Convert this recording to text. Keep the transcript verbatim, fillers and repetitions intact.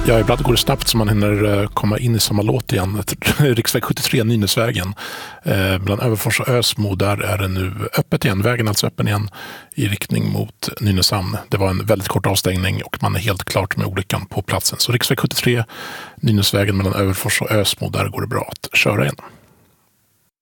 Ja, ibland går det snabbt så man hinner komma in i samma låt igen. Riksväg sjuttiotre, Nynäsvägen. Eh, bland Överfors och Ösmo, där är det nu öppet igen. Vägen är alltså öppen igen i riktning mot Nynäshamn. Det var en väldigt kort avstängning och man är helt klart med olyckan på platsen. Så riksväg sjuttiotre, Nynäsvägen mellan Överfors och Ösmo, där går det bra att köra igen.